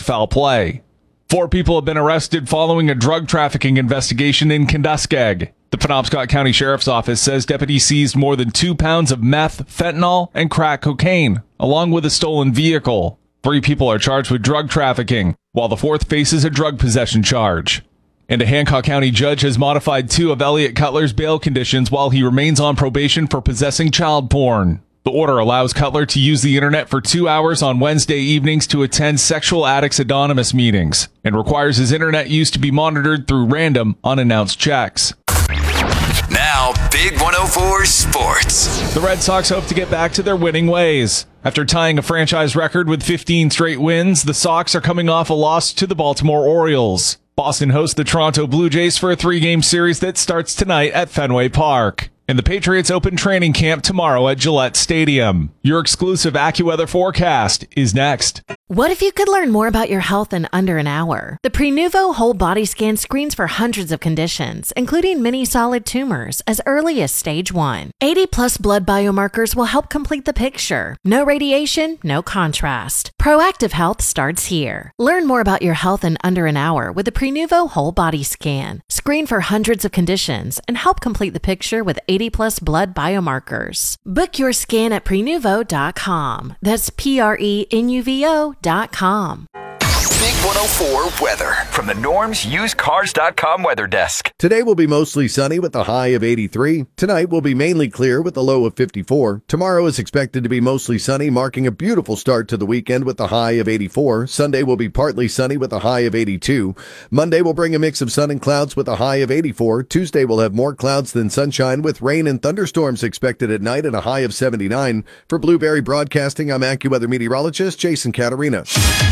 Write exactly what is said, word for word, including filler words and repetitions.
foul play. Four people have been arrested following a drug trafficking investigation in Kenduskeag. The Penobscot County Sheriff's Office says deputies seized more than two pounds of meth, fentanyl, and crack cocaine, along with a stolen vehicle. Three people are charged with drug trafficking, while the fourth faces a drug possession charge. And a Hancock County judge has modified two of Elliot Cutler's bail conditions while he remains on probation for possessing child porn. The order allows Cutler to use the internet for two hours on Wednesday evenings to attend Sexual Addicts Anonymous meetings, and requires his internet use to be monitored through random, unannounced checks. Now, Big one oh four Sports. The Red Sox hope to get back to their winning ways. After tying a franchise record with fifteen straight wins, the Sox are coming off a loss to the Baltimore Orioles. Boston hosts the Toronto Blue Jays for a three-game series that starts tonight at Fenway Park. And the Patriots open training camp tomorrow at Gillette Stadium. Your exclusive AccuWeather forecast is next. What if you could learn more about your health in under an hour? The Prenuvo Whole Body Scan screens for hundreds of conditions, including many solid tumors, as early as stage one. eighty plus blood biomarkers will help complete the picture. No radiation, no contrast. Proactive health starts here. Learn more about your health in under an hour with the Prenuvo Whole Body Scan. Screen for hundreds of conditions and help complete the picture with eighty plus blood biomarkers. Book your scan at prenuvo dot com. That's P R E N U V O dot com. Big one oh four weather from the Norms Used Cars dot com weather desk. Today will be mostly sunny with a high of eighty-three. Tonight will be mainly clear with a low of fifty-four. Tomorrow is expected to be mostly sunny, marking a beautiful start to the weekend with a high of eighty-four. Sunday will be partly sunny with a high of eighty-two. Monday will bring a mix of sun and clouds with a high of eighty-four. Tuesday will have more clouds than sunshine with rain and thunderstorms expected at night and a high of seventy-nine. For Blueberry Broadcasting, I'm AccuWeather meteorologist Jason Caterina.